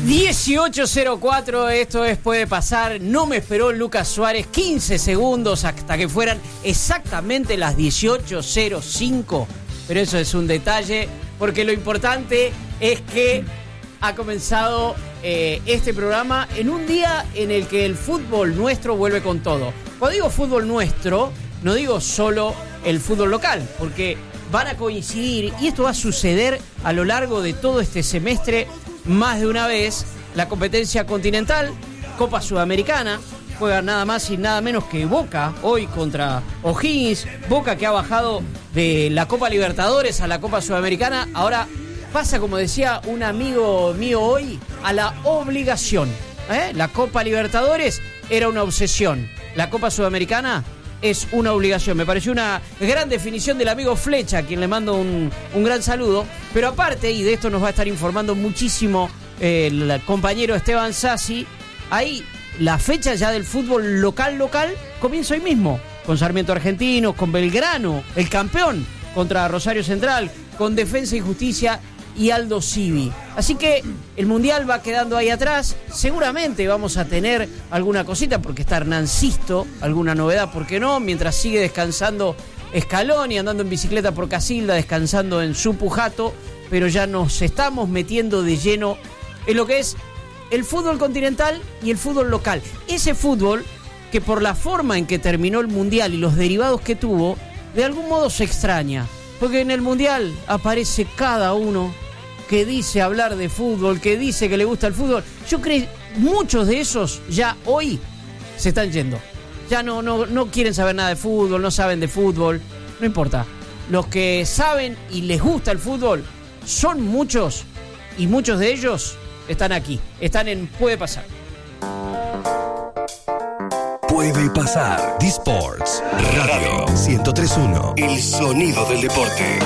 18:04, esto es Puede Pasar. No me esperó Lucas Suárez 15 segundos hasta que fueran exactamente las 18:05. Pero eso es un detalle, porque lo importante es que ha comenzado este programa en un día en el que el fútbol nuestro vuelve con todo. Cuando digo fútbol nuestro, no digo solo el fútbol local, porque van a coincidir, y esto va a suceder a lo largo de todo este semestre, más de una vez, la competencia continental, Copa Sudamericana. Juega nada más y nada menos que Boca hoy contra O'Higgins. Boca, que ha bajado de la Copa Libertadores a la Copa Sudamericana, ahora pasa, como decía un amigo mío hoy, a la obligación. La Copa Libertadores era una obsesión, la Copa Sudamericana es una obligación. Me pareció una gran definición del amigo Flecha, a quien le mando un gran saludo. Pero aparte, y de esto nos va a estar informando muchísimo el compañero Esteban Sassi, ahí la fecha ya del fútbol local comienza hoy mismo, con Sarmiento Argentinos, con Belgrano, el campeón, contra Rosario Central, con Defensa y Justicia y Aldo Civi. Así que el Mundial va quedando ahí atrás. Seguramente vamos a tener alguna cosita, porque está Hernán Sisto, alguna novedad, ¿por qué no? Mientras sigue descansando Scaloni, andando en bicicleta por Casilda, descansando en su Pujato, pero ya nos estamos metiendo de lleno en lo que es el fútbol continental y el fútbol local. Ese fútbol que, por la forma en que terminó el Mundial y los derivados que tuvo, de algún modo se extraña. Porque en el Mundial aparece cada uno que dice hablar de fútbol, que dice que le gusta el fútbol. Yo creo que muchos de esos ya hoy se están yendo. Ya no quieren saber nada de fútbol, no saben de fútbol. No importa. Los que saben y les gusta el fútbol son muchos, y muchos de ellos están aquí. Están en Puede Pasar. Puede Pasar. D-Sports Radio 103.1. El sonido del deporte.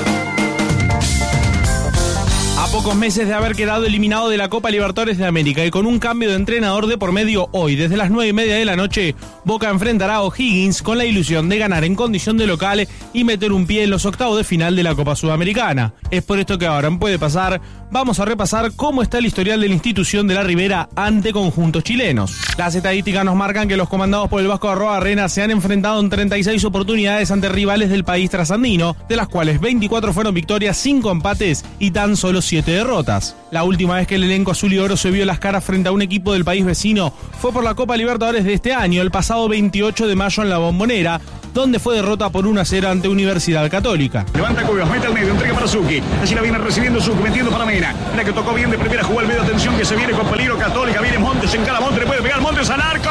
A pocos meses de haber quedado eliminado de la Copa Libertadores de América y con un cambio de entrenador de por medio, hoy desde las 9:30 de la noche, Boca enfrentará a O'Higgins con la ilusión de ganar en condición de local y meter un pie en los octavos de final de la Copa Sudamericana. Es por esto que ahora en Puede Pasar vamos a repasar cómo está el historial de la institución de la Ribera ante conjuntos chilenos. Las estadísticas nos marcan que los comandados por el Vasco Arrobarrena se han enfrentado en 36 oportunidades ante rivales del país trasandino, de las cuales 24 fueron victorias, 5 empates y tan solo 7 derrotas. La última vez que el elenco azul y oro se vio las caras frente a un equipo del país vecino fue por la Copa Libertadores de este año, el pasado 28 de mayo en la Bombonera, donde fue derrota por 1-0 ante Universidad Católica. Levanta Cuyos, mete al medio, entrega para Zucchi. Así la viene recibiendo Zucchi, metiendo para Mena. Mira que tocó bien de primera, jugó al medio, atención que se viene con peligro Católica. Viene Montes, encara Montes, le puede pegar Montes al arco.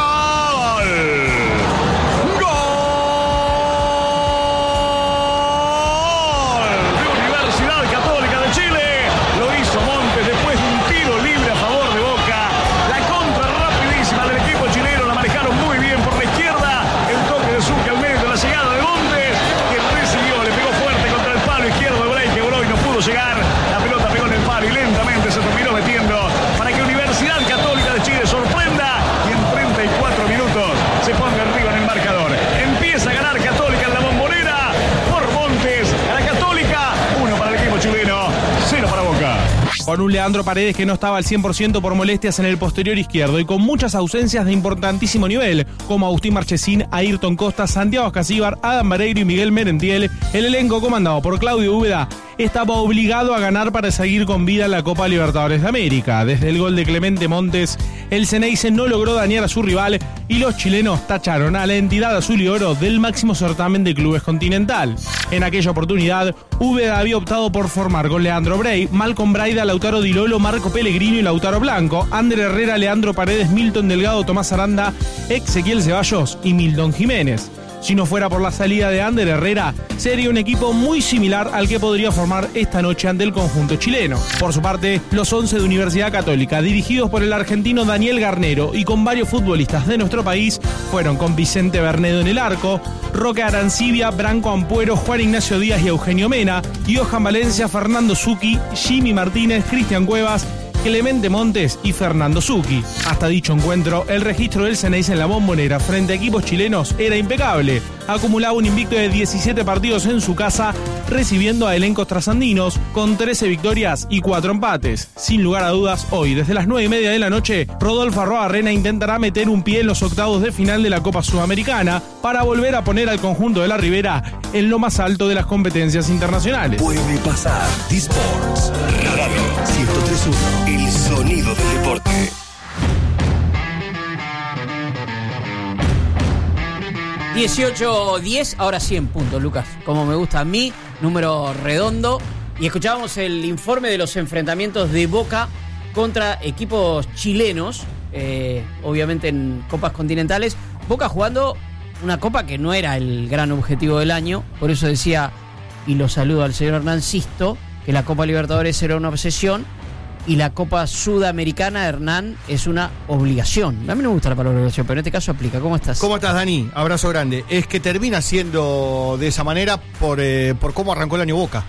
Con un Leandro Paredes que no estaba al 100% por molestias en el posterior izquierdo y con muchas ausencias de importantísimo nivel, como Agustín Marchesín, Ayrton Costa, Santiago Escasíbar, Adam Vareiro y Miguel Merentiel, el elenco comandado por Claudio Úbeda estaba obligado a ganar para seguir con vida en la Copa Libertadores de América. Desde el gol de Clemente Montes, el Ceneice no logró dañar a su rival y los chilenos tacharon a la entidad azul y oro del máximo certamen de clubes continental. En aquella oportunidad, Úbeda había optado por formar con Leandro Brey, Malcolm Braida, Lautaro Di Lolo, Marco Pellegrino y Lautaro Blanco, Ander Herrera, Leandro Paredes, Milton Delgado, Tomás Aranda, Ezequiel Ceballos y Milton Jiménez. Si no fuera por la salida de Ander Herrera, sería un equipo muy similar al que podría formar esta noche ante el conjunto chileno. Por su parte, los 11 de Universidad Católica, dirigidos por el argentino Daniel Garnero y con varios futbolistas de nuestro país, fueron con Vicente Bernedo en el arco, Roque Arancibia, Branco Ampuero, Juan Ignacio Díaz y Eugenio Mena, Johan Valencia, Fernando Zucchi, Jimmy Martínez, Cristian Cuevas Clemente Montes y Fernando Zucchi. Hasta dicho encuentro, el registro del Ceneice en la Bombonera frente a equipos chilenos era impecable. Acumulaba un invicto de 17 partidos en su casa, recibiendo a elencos trasandinos con 13 victorias y 4 empates. Sin lugar a dudas, hoy, desde las 9:30 de la noche, Rodolfo Arroarrena intentará meter un pie en los octavos de final de la Copa Sudamericana para volver a poner al conjunto de la Ribera en lo más alto de las competencias internacionales. Puede pasar. D-Sports Radio 103.1. El sonido del deporte. $18-10, ahora sí en punto, Lucas. Como me gusta a mí, número redondo. Y escuchábamos el informe de los enfrentamientos de Boca contra equipos chilenos, obviamente en copas continentales. Boca jugando una copa que no era el gran objetivo del año. Por eso decía, y lo saludo al señor Hernán Sisto, que la Copa Libertadores era una obsesión y la Copa Sudamericana, Hernán, es una obligación. A mí no me gusta la palabra obligación, pero en este caso aplica. ¿Cómo estás? ¿Cómo estás, Dani? Abrazo grande. Es que termina siendo de esa manera por cómo arrancó el año Boca.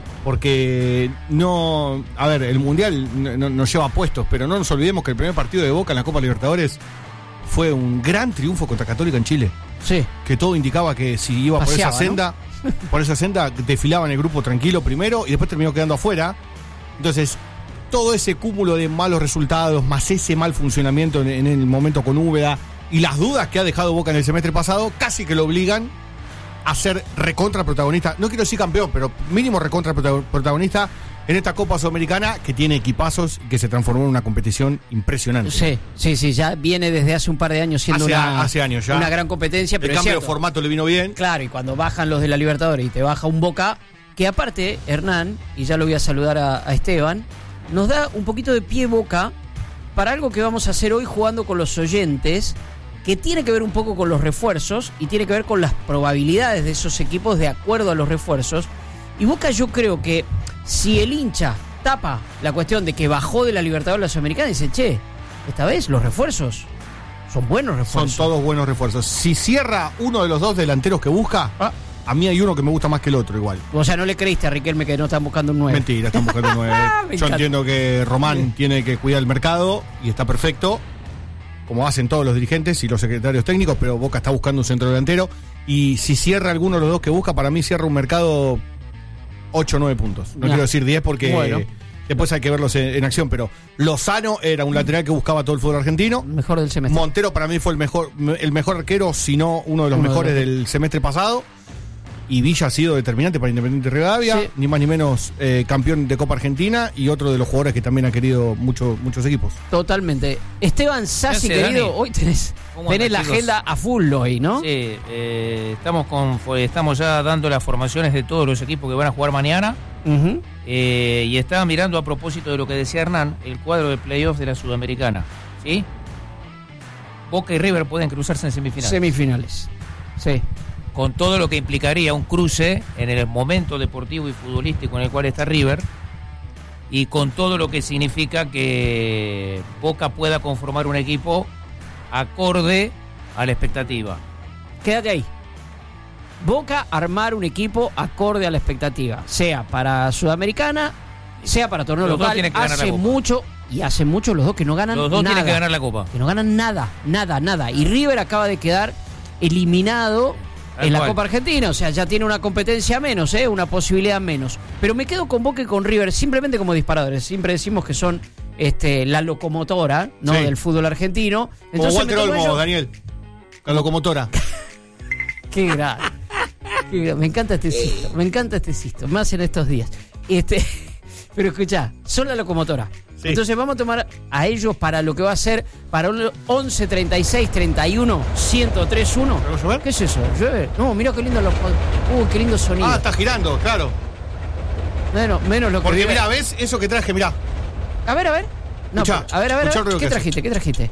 Porque no... A ver, el Mundial no lleva puestos, pero no nos olvidemos que el primer partido de Boca en la Copa Libertadores fue un gran triunfo contra Católica en Chile. Sí. Que todo indicaba que si iba Paseaba, por esa senda, ¿no? Por esa senda desfilaba en el grupo tranquilo primero y después terminó quedando afuera. Entonces, todo ese cúmulo de malos resultados, más ese mal funcionamiento en el momento con Úbeda y las dudas que ha dejado Boca en el semestre pasado, casi que lo obligan a ser recontra protagonista. No quiero decir campeón, pero mínimo recontra protagonista en esta Copa Sudamericana que tiene equipazos y que se transformó en una competición impresionante. Sí, ya viene desde hace un par de años siendo hace años ya una gran competencia. Pero el cambio de formato le vino bien. Claro, y cuando bajan los de la Libertadores y te baja un Boca, que aparte, Hernán, y ya lo voy a saludar a Esteban, nos da un poquito de pie Boca para algo que vamos a hacer hoy jugando con los oyentes, que tiene que ver un poco con los refuerzos y tiene que ver con las probabilidades de esos equipos de acuerdo a los refuerzos. Y Boca, yo creo que si el hincha tapa la cuestión de que bajó de la Libertadores a la Sudamericana, dice, che, esta vez los refuerzos son buenos refuerzos. Son todos buenos refuerzos. Si cierra uno de los dos delanteros que busca, a mí hay uno que me gusta más que el otro igual. O sea, no le creíste a Riquelme que no están buscando un 9. Mentira, están buscando un 9. Yo entiendo que Román tiene que cuidar el mercado y está perfecto, como hacen todos los dirigentes y los secretarios técnicos, pero Boca está buscando un centro delantero y si cierra alguno de los dos que busca, para mí cierra un mercado 8 o 9 puntos. No quiero decir 10 porque después hay que verlos en acción, pero Lozano era un lateral que buscaba todo el fútbol argentino. Mejor del semestre. Montero para mí fue el mejor arquero, si no uno de los mejores del semestre pasado. Y Villa ha sido determinante para Independiente Rivadavia, ni más ni menos campeón de Copa Argentina y otro de los jugadores que también ha querido muchos equipos. Totalmente. Esteban Sassi, querido, Dani? Hoy tenés la agenda a full hoy, ¿no? Sí, estamos ya dando las formaciones de todos los equipos que van a jugar mañana. Uh-huh. Y estaba mirando a propósito de lo que decía Hernán, el cuadro de playoff de la Sudamericana. ¿Sí? Boca y River pueden cruzarse en semifinales. Semifinales, sí. Con todo lo que implicaría un cruce en el momento deportivo y futbolístico en el cual está River, y con todo lo que significa que Boca pueda conformar un equipo acorde a la expectativa. Quédate ahí. Boca armar un equipo acorde a la expectativa, sea para Sudamericana, sea para torneo local. Hace mucho los dos que no ganan nada. Los dos tienen que ganar la Copa. Que no ganan nada. Y River acaba de quedar eliminado en la Copa Argentina, o sea, ya tiene una competencia menos, una posibilidad menos. Pero me quedo con Boca y con River simplemente como disparadores. Siempre decimos que son la locomotora, ¿no? Sí. Del fútbol argentino. Entonces, como Walter Olmo, Daniel. La locomotora. Qué grande. Me encanta este sisto, más en estos días. Pero escuchá, son la locomotora. Sí. Entonces vamos a tomar a ellos para lo que va a ser para un 11 36 31 1031. ¿Va a llover? ¿Qué es eso? ¿Llueve? No, mira qué lindo qué lindo sonido. Ah, está girando, claro. Menos lo que. Porque mirá, ¿ves eso que traje? Mirá. A ver. No, escuchá, a ver. ¿Qué trajiste?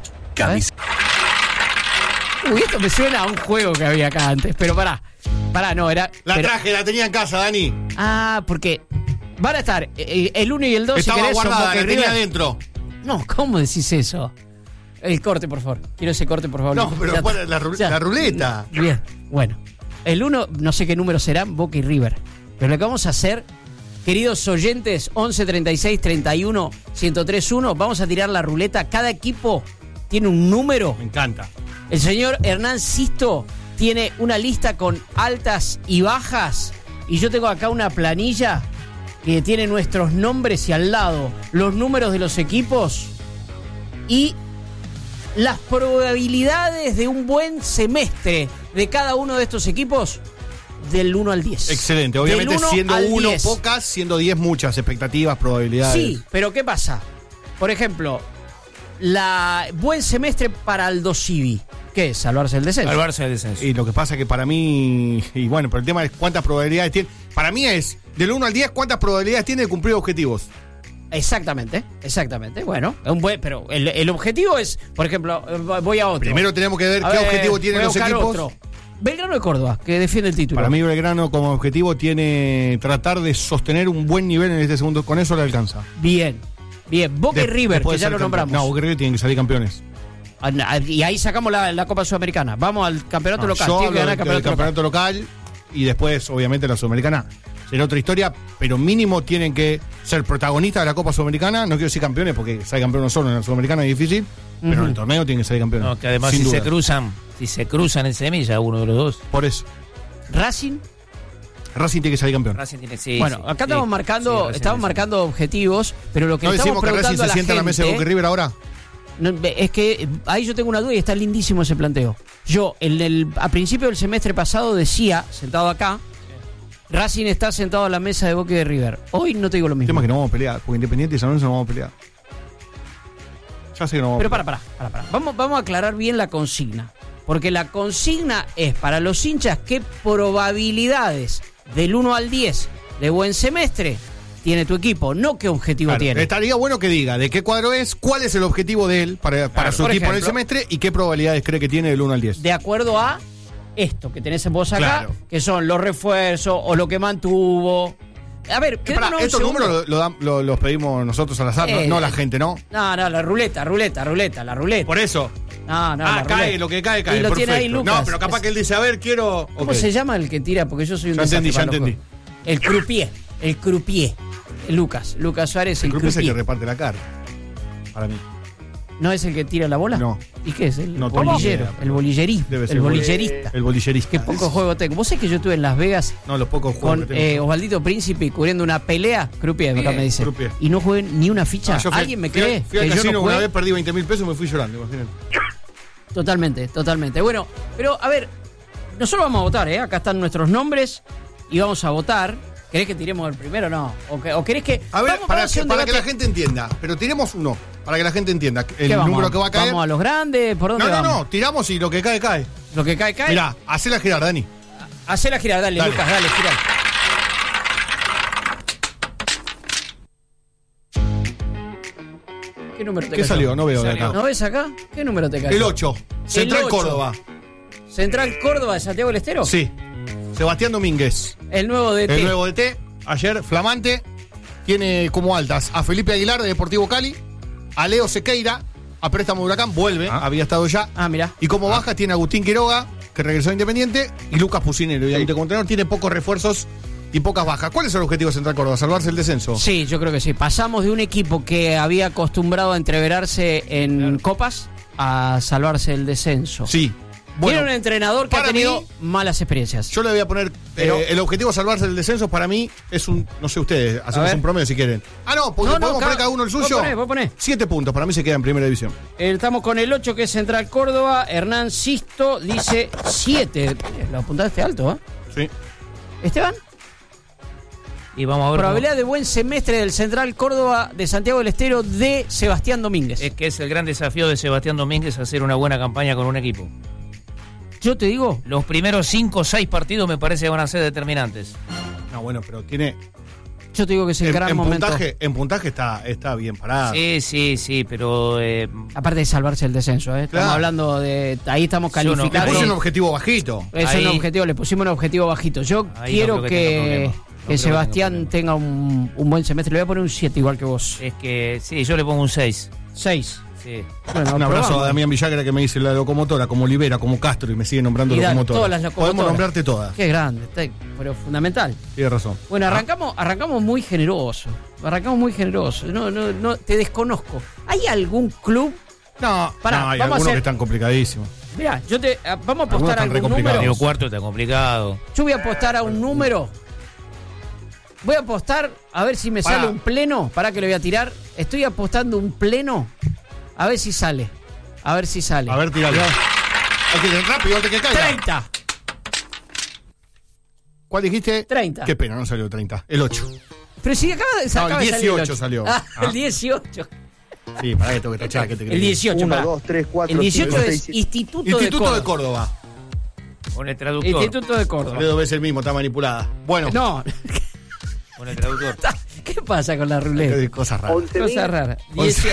Uy, esto me suena a un juego que había acá antes, pero pará, no, era. La tenía en casa, Dani. Ah, porque van a estar el 1 y el 2. Estaba si querés, guardada, la tenía adentro. No, ¿cómo decís eso? El corte, por favor. Quiero ese corte, por favor. No, pero la ruleta. Bien, bueno. El 1, no sé qué número serán, Boca y River. Pero lo que vamos a hacer Queridos oyentes, 11 36 31 1031, vamos a tirar la ruleta. Cada equipo tiene un número. Me encanta. El señor Hernán Sisto tiene una lista con altas y bajas. Y yo tengo acá una planilla que tiene nuestros nombres y al lado los números de los equipos y las probabilidades de un buen semestre de cada uno de estos equipos del 1 al 10. Excelente. Obviamente Del 1 siendo al 1 10. pocas, siendo 10 muchas expectativas, probabilidades. Sí, pero ¿qué pasa? Por ejemplo, buen semestre para Aldo Civi. ¿Qué es? Salvarse del descenso. Salvarse del descenso. Y lo que pasa que para mí, y bueno, pero el tema es cuántas probabilidades tiene. Para mí es, del 1 al 10, cuántas probabilidades tiene de cumplir objetivos. Exactamente. Bueno, pero el objetivo es, por ejemplo, voy a otro. Primero tenemos que ver qué objetivo tienen los equipos. Otro. Belgrano de Córdoba, que defiende el título. Para mí Belgrano como objetivo tiene tratar de sostener un buen nivel en este segundo. Con eso le alcanza. Bien. Boca y River, Después que ya de lo ser nombramos. No, Boca y River tienen que salir campeones. Y ahí sacamos la Copa Sudamericana. Vamos al campeonato local. Yo Tiene que hablo ganar del campeonato local y después, obviamente, la Sudamericana. Será otra historia, pero mínimo tienen que ser protagonistas de la Copa Sudamericana. No quiero decir campeones, porque ser campeón no solo en la Sudamericana es difícil, pero en el torneo tienen que ser campeones. No, que además sin si duda. se cruzan en semilla uno de los dos. Por eso. Racing. Racing tiene que salir campeón. Racing tiene, sí, Bueno, sí, acá sí, estamos marcando, sí, estamos marcando objetivos, pero lo que ¿No estamos decimos que Racing preguntando a se la sienta en la mesa de Boca y gente, River ahora? no, es que ahí yo tengo una duda y está lindísimo ese planteo. Yo, a principio del semestre pasado decía, sentado acá, Racing está sentado a la mesa de Boca y de River. Hoy no te digo lo El mismo. tema es que no vamos a pelear, porque Independiente y San Lorenzo no vamos a pelear. Ya sé que no vamos Pero a pelear. para. Vamos a aclarar bien la consigna. Porque la consigna es para los hinchas qué probabilidades del 1 al 10 de buen semestre tiene tu equipo, no qué objetivo Claro, tiene. estaría bueno que diga de qué cuadro es, cuál es el objetivo de él para su por equipo en el ejemplo, semestre y qué probabilidades cree que tiene del 1 al 10. De acuerdo a esto que tenés vos acá, Claro. que son los refuerzos o lo que mantuvo. A ver, Pará, quedémonos un estos segundo. números los pedimos nosotros al azar, no la gente, ¿no? No, la ruleta. Por eso. No, la cae, ruleta. lo que cae, cae. Y lo tiene ahí perfecto. Lucas. No, pero capaz que él dice, a ver, quiero. ¿Cómo Ok. se llama el que tira? Porque yo soy un Ya desastre entendí, ya para los entendí. juegos. El croupier. Lucas Suárez, El el club es el que croupier. reparte la cara. Para mí. ¿No es el que tira la bola? No. ¿Y qué es? El No tengo bolillero, idea, pero el bolillerí, debe ser el bolillerista. El bolillerista. Qué poco juego tengo. ¿Vos sabés que yo estuve en Las Vegas No, los pocos juegos con que tengo. Osvaldito Príncipe cubriendo una pelea? Croupier, acá me dice. Croupier. Y no jugué ni una ficha. No, yo fui- ¿Alguien me fui- cree? Fui al que yo casino no jugué? una vez, perdí 20.000 pesos y me fui llorando, imagínate. Totalmente. Bueno, pero a ver, nosotros vamos a votar, ¿eh? Acá están nuestros nombres y vamos a votar. ¿Querés que tiremos el primero o no? ¿O querés que.? A ver, vamos a hacer un para que debate. la gente entienda. Pero tiremos uno, para que la gente entienda. El ¿Qué vamos? número que va a caer. ¿Vamos a los grandes? ¿Por dónde vamos? No, tiramos y lo que cae, cae. Lo que cae. Mirá, hacela girar, Dani. Hacela girar, dale, Dale. Lucas, dale, girar. ¿Qué número te ¿Qué cayó? salió? No veo de acá. ¿No ves acá? ¿Qué número te cayó? El 8. Central 8. Córdoba. ¿Central Córdoba de Santiago del Estero? Sí. Sebastián Domínguez. El nuevo DT. El nuevo DT. Ayer, flamante. Tiene como altas a Felipe Aguilar de Deportivo Cali. A Leo Sequeira. A préstamo de Huracán. Vuelve. Había estado ya. Ah, mirá. Y como baja tiene a Agustín Quiroga, que regresó a Independiente. Y Lucas Pucinero. Obviamente como entrenador tiene pocos refuerzos y pocas bajas. ¿Cuál es el objetivo de Central Córdoba? ¿Salvarse el descenso? Sí, yo creo que sí. Pasamos de un equipo que había acostumbrado a entreverarse en copas a salvarse el descenso. Sí. Tiene un entrenador que ha para tenido mí, malas experiencias. Yo le voy a poner. Pero- el objetivo de salvarse del descenso para mí es un. No sé ustedes, hacemos ver. un promedio si quieren. Ah, no, porque No, podemos poner cada uno el suyo. Vos ponés. 7 puntos, para mí se queda en primera división. Estamos con el 8 que es Central Córdoba. Hernán Sisto dice 7. Lo apuntaste alto, ¿eh? Sí. Esteban. Y vamos a ver. Probabilidad de buen semestre del Central Córdoba de Santiago del Estero de Sebastián Domínguez. Es que es el gran desafío de Sebastián Domínguez hacer una buena campaña con un equipo. Yo te digo, Los primeros 5 o 6 partidos me parece que van a ser determinantes. No, bueno, pero tiene. yo te digo que es el gran momento. En puntaje está bien parado. Sí, pero Aparte de salvarse el descenso, ¿eh? Estamos Claro. hablando de. Ahí estamos Yo no- Le calificando. puse un objetivo bajito. Es Ahí- un objetivo, le pusimos un objetivo bajito. Yo Ahí quiero no creo que tenga problema. No creo que Sebastián tenga tenga un buen semestre. Le voy a poner un 7 igual que vos. es que sí, yo le pongo un 6. 6. Sí. Bueno, Un abrazo probamos. a Damián Villagra que me dice la locomotora, como Olivera, como Castro, y me sigue nombrando Y da locomotora. todas las locomotoras. Podemos nombrarte todas. Qué grande, pero fundamental. Tienes razón. Bueno, arrancamos muy generoso. No, te desconozco. ¿Hay algún club? No, Pará, no, hay vamos a algunos hacer- que están complicadísimos. Mirá, vamos a Algunos apostar a están re algún complicados. número. Digo, cuarto está complicado. Yo voy a apostar a un número. Voy a apostar a ver si me Pará. sale un pleno. Para que lo voy a tirar. Estoy apostando un pleno. A ver si sale. A ver, tiralo. Hay que ir rápido antes que caiga. 30. ¿Cuál dijiste? 30. Qué pena, no salió 30. El 8. Pero si acaba de No, acaba el de salir 18 8. salió. Ah, Ah. el 18. Sí, para que tengo que tachar. ¿Qué te El crees? 18. 1, pará. 2, 3, 4, El 18 5, es 6, Instituto de Córdoba. Con el traductor. Instituto de Córdoba. Salió 2 veces el mismo, está manipulada. Bueno, No. Con el traductor. ¿Qué pasa con la ruleta? qué cosas raras. 11.000. Cosa rara. 18.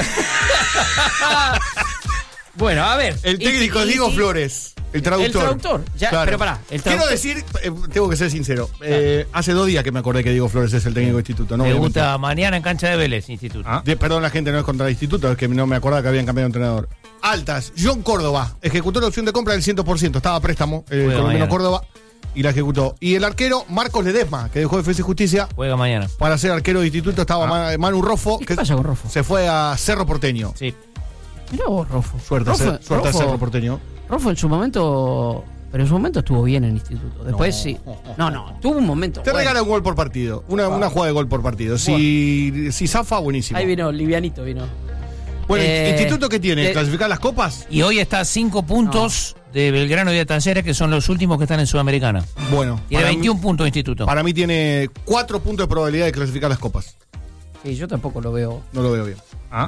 Bueno, a ver. El técnico es Diego Flores. El traductor. El traductor, ya, pero pará, el Quiero traductor- decir, tengo que ser sincero. Hace 2 días que me acordé que Diego Flores es el técnico del instituto. No voy a mentir. Debuta mañana en cancha de Vélez, Instituto. Perdón, la gente no es contra el instituto, es que no me acordaba que habían cambiado de entrenador. Altas, John Córdoba, ejecutó la opción de compra del 100%, estaba a préstamo, el Juega colombiano mañana. Córdoba, y la ejecutó. Y el arquero, Marcos Ledesma, que dejó Defensa y Justicia Juega mañana. para ser arquero de instituto, estaba Manu Rofo, ¿Qué que pasa con Rofo? se fue a Cerro Porteño. Sí. Mirá vos, Rofo. Suerte, a Cerro Porteño. Rofo en su momento. Pero en su momento estuvo bien en instituto. Después sí. No, tuvo un momento. Te bueno. regala un gol por partido, una jugada de gol por partido. Si zafa, buenísimo. Ahí vino, livianito vino. Bueno, ¿instituto qué tiene? ¿Clasificar las copas? Y hoy está a 5 puntos de Belgrano y de Talleres, que son los últimos que están en Sudamericana. Bueno, Tiene para 21 puntos Instituto. Para mí tiene 4 puntos de probabilidad de clasificar las copas. Sí, yo tampoco lo veo. No lo veo bien.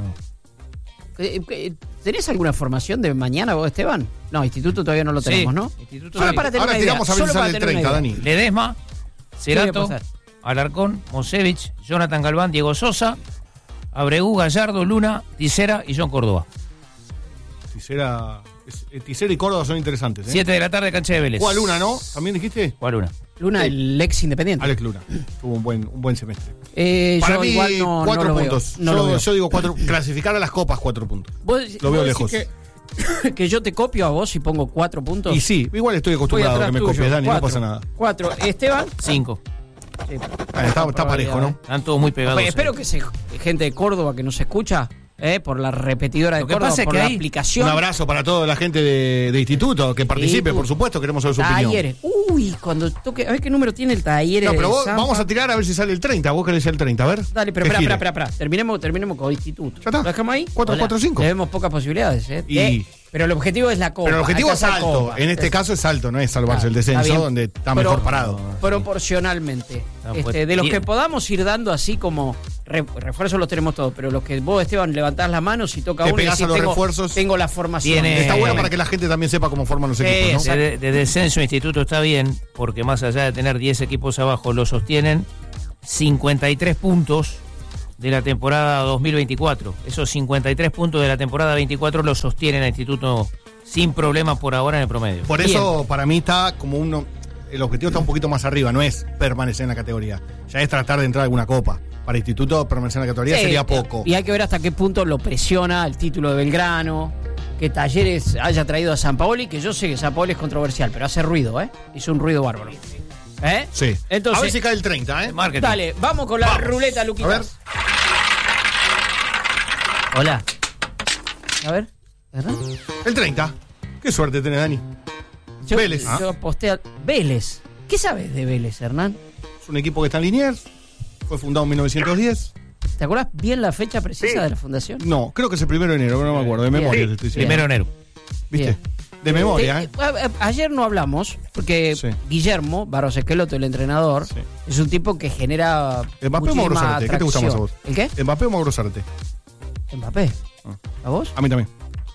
¿Tenés alguna formación de mañana vos, Esteban? No, instituto todavía no lo Sí, tenemos, ¿no? Instituto Solo sí. para tener Ahora una idea. tiramos a ver si Solo para sale el tener una 30, idea. Dani. Ledesma, Cerato, ¿Qué voy a pasar? Alarcón, Mosevich, Jonathan Galván, Diego Sosa, Abreu, Gallardo, Luna, Tisera y John Córdoba. Tisera y Córdoba son interesantes. 7 de la tarde, cancha de Vélez. ¿Cuál Luna, no? ¿También dijiste? ¿Cuál Luna? Luna, el ex independiente. Alex Luna. Tuvo un buen semestre. Yo Para mí, igual no 4 lo veo. puntos. No lo veo. Yo digo 4. Clasificar a las copas, 4 puntos. ¿Vos- Lo veo vos lejos. decís que yo te copio a vos y pongo 4 puntos. Y sí, igual estoy Voy acostumbrado a atrás que me tuyo. copies, Dani, no 4. pasa nada. 4. Esteban. 5. Sí, Está parejo, ¿no? Están todos muy pegados. Pues espero que gente de Córdoba que nos escucha, por la repetidora de Lo que Córdoba, pasa es por que la ahí- aplicación. Un abrazo para toda la gente de instituto que participe, Sí, por supuesto, queremos saber su opinión. Talleres. Uy, cuando toque. A ver qué número tiene el Talleres. No, pero de vos, Zampa. vamos a tirar a ver si sale el 30. Vos querés el 30, a ver. Dale, pero Que espera. gire. Terminemos con instituto. Ya está. ¿Lo dejamos ahí? 4-4-5. Le vemos pocas posibilidades, Y- pero el objetivo es la copa. Pero el objetivo es alcanzar alto. copa. En este caso es alto, no es salvarse el Está descenso, bien. donde está Pero- mejor parado. Proporcionalmente. pues, De los bien. que podamos ir dando así como refuerzos los tenemos todos, pero los que vos, Esteban, levantás las manos y toca Te uno y pegás decís, a los tengo, refuerzos. tengo la formación. Tiene- Está bueno Eh, para que la gente también sepa cómo forman los Sí, equipos, ¿no? exacto. De descenso Instituto está bien, porque más allá de tener 10 equipos abajo, lo sostienen 53 puntos de la temporada 2024. Esos 53 puntos de la temporada 24 los sostienen a Instituto sin problemas por ahora en el promedio. Por eso, para mí está como uno. El objetivo está un poquito más arriba, no es permanecer en la categoría. Ya es tratar de entrar a alguna copa. Para instituto, permanecer en la categoría Sí, sería poco. Y hay que ver hasta qué punto lo presiona el título de Belgrano, que Talleres haya traído a San Paoli, que yo sé que San Paoli es controversial, pero hace ruido, ¿eh? Hizo un ruido bárbaro. ¿Eh? Sí. Entonces, a ver si cae el 30, ¿eh? Marketing. dale, vamos con la ruleta, Luquitas. A ver. Hola. A ver. ¿Verdad? El 30. Qué suerte tenés, Dani. Vélez. Yo aposté a Vélez. ¿Qué sabes de Vélez, Hernán? Es un equipo que está en Liniers. Fue fundado en 1910. ¿Te acuerdas bien la fecha precisa de la fundación? No, creo que es el 1 de enero, pero no me acuerdo. De memoria Bien. te estoy diciendo. Primero de enero. ¿Viste? Bien. De memoria, ¿eh? Ayer no hablamos, porque Sí. Guillermo Barros Esqueloto, el entrenador, Sí. es un tipo que genera Mbappé o Mauro muchísima Zárate. ¿Qué te gusta más a vos? ¿El qué? ¿Mbappé o Mauro Zárate? Mbappé. ¿A vos? A mí también.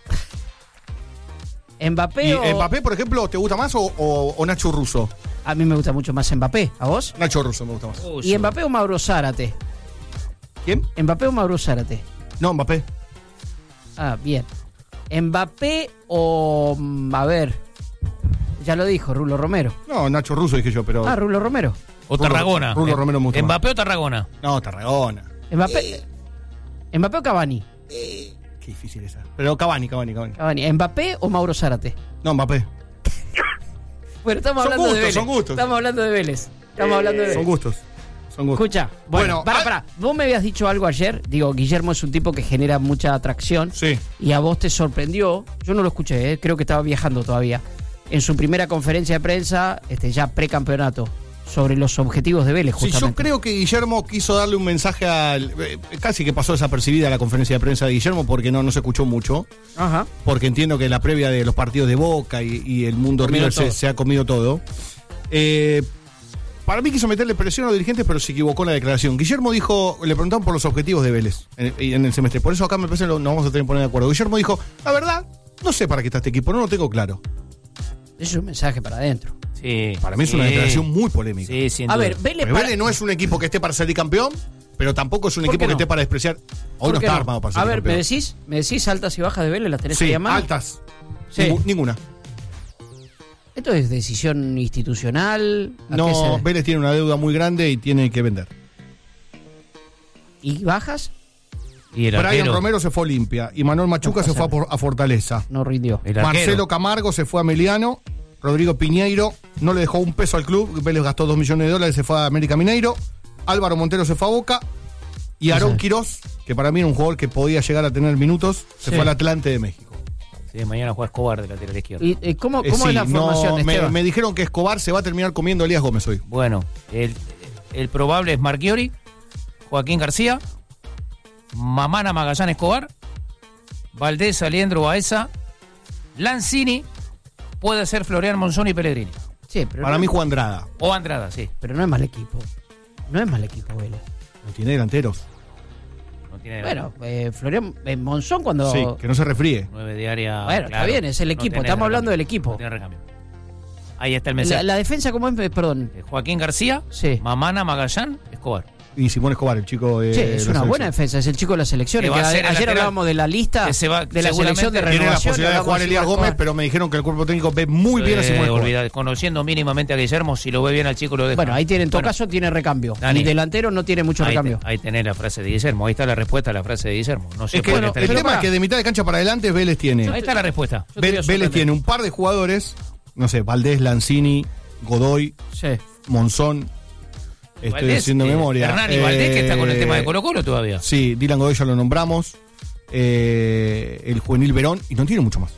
Mbappé ¿Y o... Mbappé, por ejemplo, te gusta más o Nacho Russo? A mí me gusta mucho más Mbappé. ¿A vos? Nacho Russo me gusta más. ¿Y Mbappé o Mauro Zárate? ¿Quién? ¿Mbappé o Mauro Zárate? No, Mbappé. Ah, bien. ¿Mbappé o... a ver... Ya lo dijo, Rulo Romero. No, Nacho Russo dije yo, pero. Ah, Rulo Romero. O Tarragona. Rulo Romero me gusta ¿Mbappé o Tarragona? No, Tarragona. ¿Mbappé o Cavani? Qué difícil esa. Pero Cavani. Cavani. ¿Mbappé o Mauro Zárate? No, Mbappé. Bueno, estamos Son hablando de gustos, Vélez. son gustos. Estamos hablando de Vélez. Son gustos. Escucha, bueno, para. Vos me habías dicho algo ayer. Digo, Guillermo es un tipo que genera mucha atracción. Sí. Y a vos te sorprendió. Yo no lo escuché, creo que estaba viajando todavía. En su primera conferencia de prensa, ya precampeonato, sobre los objetivos de Vélez, Sí, justamente. yo creo que Guillermo quiso darle un mensaje al. Casi que pasó desapercibida la conferencia de prensa de Guillermo porque no se escuchó mucho. Ajá. Porque entiendo que la previa de los partidos de Boca y el mundo Comido River todo. se ha comido todo. Para mí quiso meterle presión a los dirigentes, pero se equivocó en la declaración. Guillermo dijo, le preguntaron por los objetivos de Vélez en el semestre. Por eso acá me parece que nos vamos a tener que poner de acuerdo. Guillermo dijo, la verdad, no sé para qué está este equipo, no lo tengo claro. Eso es un mensaje para adentro. Sí. Para mí es una declaración muy polémica. Sí, sin A duda. ver, Vélez, Porque Vélez no es un equipo que esté para salir campeón, pero tampoco es un ¿Por equipo qué que no? esté para despreciar. Hoy ¿Por no qué está no? armado para A salir ver, campeón. ¿me decís altas y bajas de Vélez? ¿Las tenés Sí, ahí a mano? altas. Sí. Ninguna. ¿Esto es decisión institucional? ¿A qué No, se- Vélez tiene una deuda muy grande y tiene que vender. ¿Y bajas? Y el Brian arquero, Romero se fue a Olimpia y Manuel Machuca No se pasa fue a Fortaleza. No rindió. el arquero. Marcelo Camargo se fue a Emiliano. Rodrigo Piñeiro no le dejó un peso al club. Vélez gastó $2 millones, se fue a América Mineiro. Álvaro Montero se fue a Boca. Y Aarón Quirós, que para mí era un jugador que podía llegar a tener minutos, se Sí. fue al Atlante de México. Sí, mañana juega Escobar de lateral izquierdo. ¿Y cómo Sí, es la formación de me, Esteban? me dijeron que Escobar se va a terminar comiendo a Elías Gómez hoy. Bueno, el probable es Marchiori, Joaquín García, Mamana Magallán Escobar, Valdés Aliendro Baeza, Lanzini, puede ser Florian Monzón y Pellegrini. Sí, pero Para no, mí Juan Andrada. O Andrada, sí. pero no es mal equipo. No es mal equipo, Vélez. No tiene delanteros. No tiene Bueno, Florian Monzón cuando... Sí, que no se refríe. 9 de área. Bueno, está bien, es el equipo, tiene estamos hablando recambio, del equipo. No tiene recambio. Ahí está el mensaje. La defensa, ¿cómo es? Perdón. Joaquín García, Sí. Mamana Magallán Escobar. Y Simón Escobar, el chico de. Sí, es la una buena selección. defensa, es el chico de la selección. Que va a ser el Ayer lateral, hablábamos de la lista que se va- de la selección de seguramente Tiene la renovación. posibilidad de hablamos jugar de Elías Simón Gómez, Escobar. pero me dijeron que el cuerpo técnico ve muy bien a Simón Escobar. Olvidar, conociendo mínimamente a Guillermo, si lo ve bien al chico lo deja. Bueno, ahí tiene, en todo Bueno, caso, tiene recambio. Dani. Y delantero no tiene mucho recambio. Ahí tenés la frase de Guillermo. Ahí está la respuesta a la frase de Guillermo. No se Es que puede el estar tema equivocado. es que de mitad de cancha para adelante Vélez tiene. Ahí está la respuesta. Yo te voy a Vélez sorprender. tiene un par de jugadores, no sé, Valdés, Lanzini, Godoy, Sí. Monzón. Estoy Valdés, haciendo memoria. Hernán y Valdés, que está con el tema de Colo Colo todavía. Sí, Dylan Godoy ya lo nombramos. El juvenil Verón, y no tiene mucho más.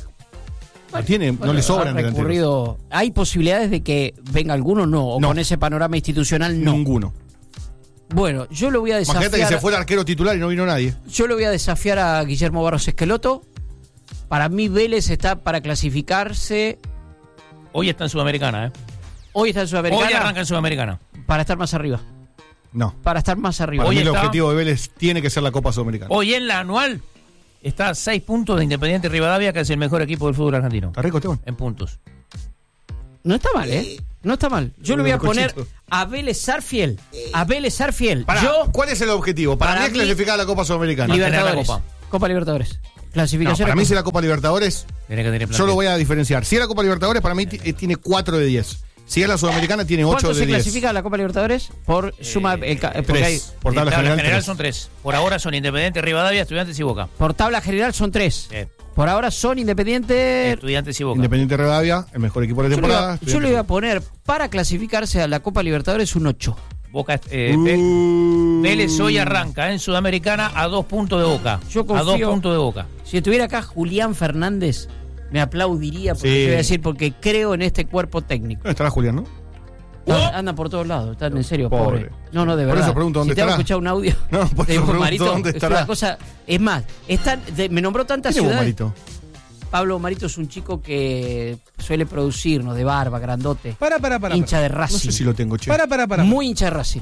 No le sobran han delanteros. recurrido. ¿Hay posibilidades de que venga alguno? No. O No. con ese panorama institucional, no. Ninguno. Bueno, yo lo voy a Imagínate que se desafiar. fue el arquero titular y no vino nadie. Yo lo voy a desafiar a Guillermo Barros Esqueloto. Para mí, Vélez está para clasificarse. Hoy está en Sudamericana, ¿eh? Hoy está en Sudamericana. Hoy arranca en Sudamericana. Para estar más arriba. No. Para estar más arriba. Para Hoy mí el está- objetivo de Vélez tiene que ser la Copa Sudamericana. Hoy en la anual está a 6 puntos de Independiente Rivadavia, que es el mejor equipo del fútbol argentino. ¿Está rico, Esteban? En puntos. No está mal, ¿eh? No está mal. Yo le voy a poner a Vélez Sarfield. A Vélez Sarfield. Pará, Yo, ¿cuál es el objetivo? Para mí es mí- clasificar a la Copa Sudamericana. Mantener la Libertadores. Copa. Copa Libertadores. No, Clasificación. para a mí Copa. si la Copa Libertadores, Tiene que tener yo plantel. lo voy a diferenciar. Si es la Copa Libertadores, para mí tiene 4 de 10. Si es la Sudamericana, tiene 8 ¿Cuánto de se 10. clasifica a la Copa Libertadores? Por suma. Porque 3. hay- Por tabla En general, general 3. son 3. Por ahora son Independiente Rivadavia, Estudiantes y Boca. por tabla general son 3. Sí. Por ahora son Independiente. Estudiantes y Boca. Independiente Rivadavia, el mejor equipo de la Yo le, temporada. yo le voy a poner para clasificarse a la Copa Libertadores un 8. Boca, Vélez hoy arranca en Sudamericana a 2 puntos de Boca. Yo confío- A 2 puntos de Boca. Si estuviera acá Julián Fernández, me aplaudiría porque Sí. yo voy a decir porque creo en este cuerpo técnico. ¿Dónde estará Julián, no? Andan por todos lados, están en serio, Pobre. pobre. No, de Por verdad. eso pregunto dónde si tengo que estará. escuchar un audio No, por de eso pregunto Marito, dónde es estará. una cosa. Es más, me nombró tantas ¿Quién es ciudades. Marito? Pablo Marito es un chico que suele producirnos de barba, grandote. Para. Hincha de No Racing. sé si lo tengo, che. Para. Muy hincha de Racing.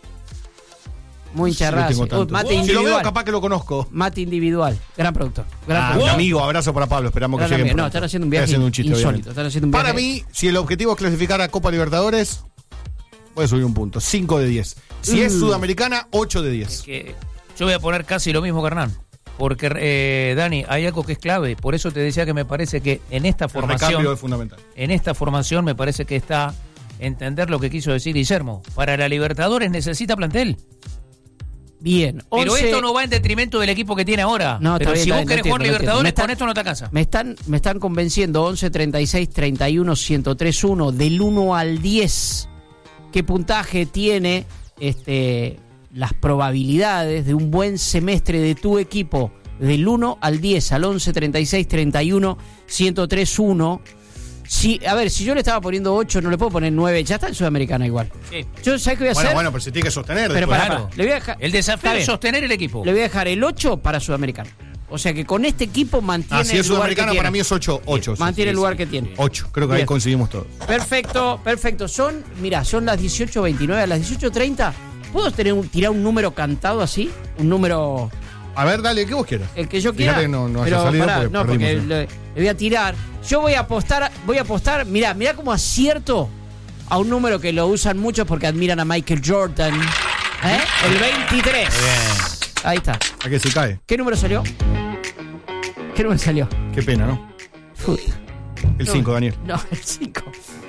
Muy hincha de Si lo tengo Racing. tanto. Mate Si lo individual. veo, capaz que lo conozco. Mate individual. Gran productor. Gran Ah, productor. mi amigo, abrazo para Pablo. Esperamos que Gran lleguen amigo. No, pronto. están haciendo un Estoy viaje haciendo un chiste, insólito. obviamente. Están haciendo un viaje. Para mí, si el objetivo es clasificar a Copa Libertadores, voy a subir un punto. 5 de 10. Si es Sudamericana, 8 de 10. Que yo voy a poner casi lo mismo que Hernán. Porque, Dani, hay algo que es clave. Por eso te decía que me parece que en esta El recambio es formación, fundamental. me parece que está entender lo que quiso decir Guillermo. Para la Libertadores necesita plantel. Bien. Pero 11... esto no va en detrimento del equipo que tiene ahora. No, pero está bien, si está vos bien, querés lo jugar entiendo, Libertadores, lo entiendo. con esto no te alcanza. Me están convenciendo 11, 36, 31, 103-1 del 1 al 10. ¿Qué puntaje tiene las probabilidades de un buen semestre de tu equipo? Del 1 al 10, al 11, 36, 31, 103-1. Si yo le estaba poniendo 8, no le puedo poner 9. Ya está en Sudamericana igual. Sí. Yo, ¿sabes qué voy a hacer? Bueno, pero se tiene que sostener. Pero después. pará, le voy a dejar, El desafío es sostener el equipo. le voy a dejar el 8 para Sudamericana. O sea que con este equipo mantiene Si es el lugar que Sudamericana, tiene. para mí es 8. Mantiene el lugar que tiene. 8. Creo que ahí Bien. coincidimos todos. Perfecto. Son las 18:29, a las 18:30. ¿Puedo tirar un número cantado así? Un número, A ver, dale, ¿qué vos quieras? el que yo quiera. Fíjate que no haya Pero salido pará, porque no, porque perdimos, le voy a tirar. Yo voy a apostar, mirá cómo acierto a un número que lo usan muchos porque admiran a Michael Jordan. El 23. Ahí está. ¿A qué se cae? ¿Qué número salió? Qué pena, ¿no? El 5, Daniel. No, el 5.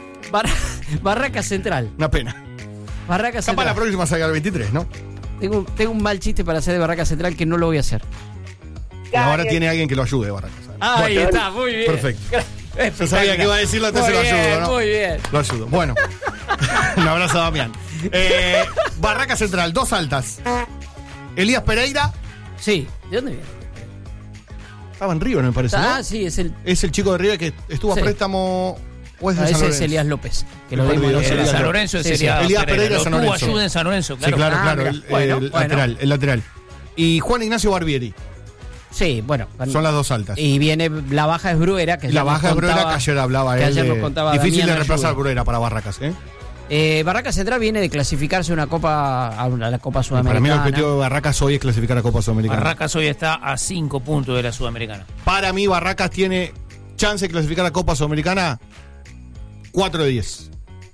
Barraca Central. Una pena. Barraca Capaz Central. la próxima salga el 23, ¿no? Tengo un mal chiste para hacer de Barraca Central que no lo voy a hacer. Y ahora tiene alguien que lo ayude, Barracas. Ahí Bueno, está, muy bien. Perfecto. Yo sabía que iba a decirlo, entonces Muy lo ayudo, bien, ¿no? muy bien. Lo ayudo. Bueno. Un abrazo a Damián. Barraca Central, 2 altas. Elías Pereira. Sí, ¿de dónde viene? Estaba en River, me parece, ¿no? Sí, es el. Es el chico de River que estuvo Sí. a préstamo. ¿O es de San Ese es Lorenzo? Elías López. Que Me lo perdí, vimos no en sé, el En Elías San López. Lorenzo Sí, sí. sería Elías Pereira. Pereira, Lo San tuvo Lorenzo. ayuda en San Lorenzo, Sí, claro. claro, claro. mira. El Bueno. lateral, el lateral. Y Juan Ignacio Barbieri. Sí, bueno. Son las 2 altas. Y viene la baja es Bruera. Que La ayer baja nos de Bruera, contaba- que ayer hablaba que él. ayer nos contaba Difícil Damián de reemplazar Ayuda. Bruera para Barracas, ¿eh? Barraca Central viene de clasificarse a la Copa Sudamericana. Para mí el objetivo de Barracas hoy es clasificar a Copa Sudamericana. Barracas hoy está a 5 puntos de la Sudamericana. Para mí Barracas tiene chance de clasificar a Copa Sudamericana 4 de 10.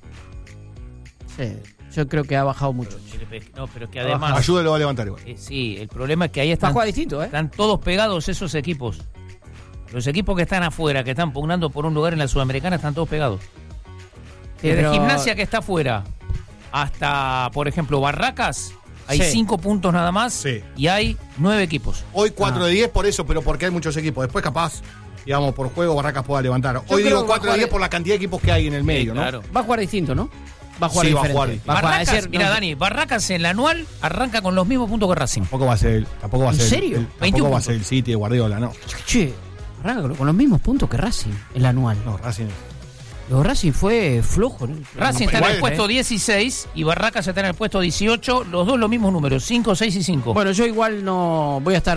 Sí, yo creo que ha bajado mucho. No, pero es que además. Ayúdelo a levantar igual. Sí, el problema es que ahí Va a están, jugar distinto, ¿eh? están todos pegados esos equipos. Los equipos que están afuera, que están pugnando por un lugar en la Sudamericana, están todos pegados. Desde Pero- Gimnasia, que está afuera, hasta, por ejemplo, Barracas, hay Sí. 5 puntos nada más Sí. y hay 9 equipos. Hoy 4 de 10 por eso, pero porque hay muchos equipos. Después capaz, digamos, por juego Barracas pueda levantar. Hoy creo digo que 4 va a de 10 jugar- por la cantidad de equipos que hay en el medio, ¿no? Claro. Va a jugar distinto, ¿no? Va a jugar Sí, va a diferente. jugar distinto. Va a jugar- Barracas, ayer, mira no- Dani, Barracas en la anual arranca con los mismos puntos que Racing. Tampoco va a ser, tampoco va a ¿En ser, serio? tampoco 21 va a ser el City de Guardiola, no. Che, arranca con los mismos puntos que Racing, el anual. No, Racing. Lo de Racing fue flojo, ¿no? Racing está en igual, el puesto 16 y Barracas está en el puesto 18. Los dos los mismos números, 5, 6 y 5. Bueno, yo igual no voy a estar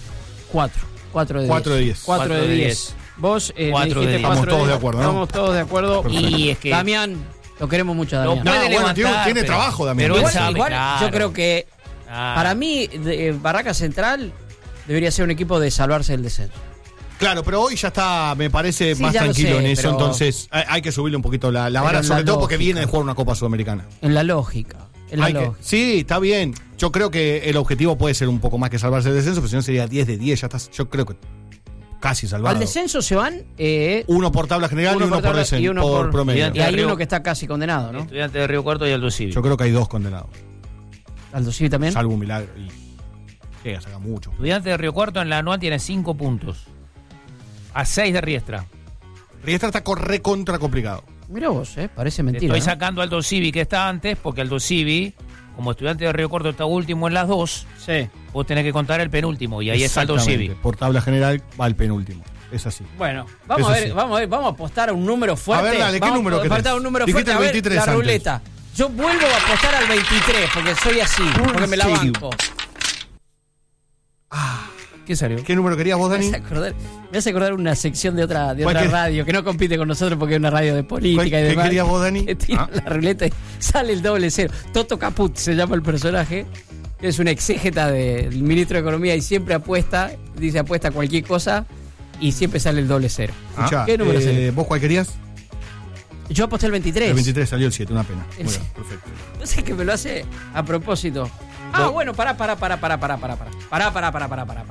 4. 4 de 10. 4 de 10. 4 de 10. Vos me 4 de dijiste 10. 4 Estamos todos de acuerdo, ¿no? Estamos todos de acuerdo. Y es que Damián, lo queremos mucho a lo Damián. puede No, bueno, levantar, tiene pero- trabajo Damián. pero él Igual, sabe, igual claro. yo creo que Ah. para mí Barraca Central debería ser un equipo de salvarse del descenso. Claro, pero hoy ya está, me parece, Sí, más ya lo tranquilo sé, en eso, pero- entonces hay que subirle un poquito la Pero vara, en sobre la todo porque lógica. viene de jugar una Copa Sudamericana. En la lógica. En la Hay que- lógica. sí, está bien. Yo creo que el objetivo puede ser un poco más que salvarse del descenso, pero si no sería 10 de 10, ya estás, yo creo que casi salvado. Al descenso se van Uno por tabla general y uno por, tabla descenso, y uno por promedio. y hay Río- uno que está casi condenado, ¿no? Estudiante de Río Cuarto y Aldo Civi. Yo creo que hay 2 condenados, Aldo Civi también. salvo un milagro. Y llega, saca mucho. Estudiante de Río Cuarto en la anual tiene 5 puntos. A 6 de Riestra. Riestra está recontra complicado. Mira vos, parece Te mentira. estoy ¿no? sacando a Aldo Civi que está antes, porque Aldo Civi, como estudiante de Río Cuarto, está último en las 2. Sí. Vos tenés que contar el penúltimo, y ahí es Aldo Exactamente. Civi. Por tabla general va el penúltimo. Es así. Bueno, vamos Eso a ver, sí. vamos a apostar a un número fuerte. A ver, dale, ¿qué Vamos número a querés? apostar a un número Dijiste fuerte. A el ver, 23 la antes. ruleta. Yo vuelvo a apostar al 23, porque soy así, porque me la serio? banco. ¿Qué salió? ¿Qué número querías vos, Me Dani? hace acordar una sección de otra ¿Cuál querés? radio que no compite con nosotros porque es una radio de política y ¿Qué demás. querías vos, Dani? Que tira Ah. la ruleta y sale el doble cero. Toto Caput se llama el personaje. Es un exégeta del ministro de Economía y siempre apuesta, dice apuesta a cualquier cosa y siempre sale el doble cero. Escuchá, ¿Qué número salió? ¿vos cuál querías? Yo aposté el 23. El 23 salió el 7, una pena. El Muy siete. bien, perfecto. No sé que me lo hace a propósito. Bueno, pará.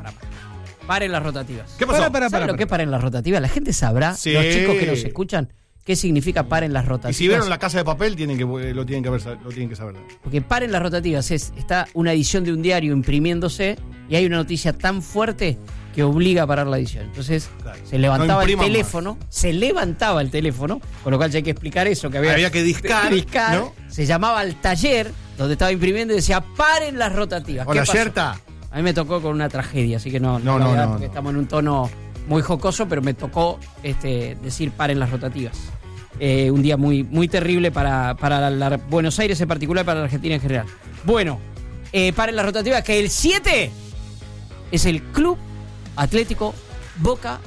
Paren las rotativas. ¿Qué pasó? ¿Saben lo que es paren las rotativas? La gente sabrá, Sí. los chicos que nos escuchan, ¿Qué significa paren las Y rotativas? si vieron La Casa de Papel, lo tienen que saber. Porque paren las rotativas está una edición de un diario imprimiéndose y hay una noticia tan fuerte que obliga a parar la edición. Entonces Claro. se levantaba No el teléfono, con lo cual ya hay que explicar eso, que había que discar, ¿no? se llamaba al taller donde estaba imprimiendo y decía paren las rotativas. Hola, ¿Qué pasó? Yerta. A mí me tocó con una tragedia, así que no, No, porque estamos en un tono muy jocoso, pero me tocó decir paren las rotativas. Un día muy, muy terrible para la Buenos Aires en particular, para la Argentina en general. Bueno, paren las rotativas, que el 7 es el Club Atlético Boca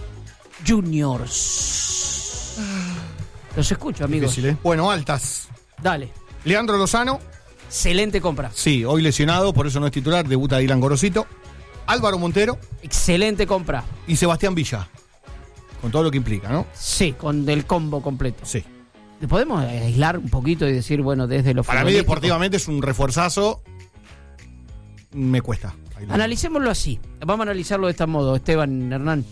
Juniors. Los escucho, amigos. Difícil, ¿eh? Bueno, altas. Dale. Leandro Lozano, Excelente compra. sí, hoy lesionado, por eso no es titular, debuta Dylan Gorosito. Álvaro Montero Excelente compra. y Sebastián Villa. Con todo lo que implica, ¿no? Sí, con el combo completo. Sí. ¿Podemos aislar un poquito y decir, bueno, desde lo Para mí futbolístico? deportivamente es un refuerzazo. Me cuesta. Analicémoslo así. Vamos a analizarlo de este modo, Esteban Hernán.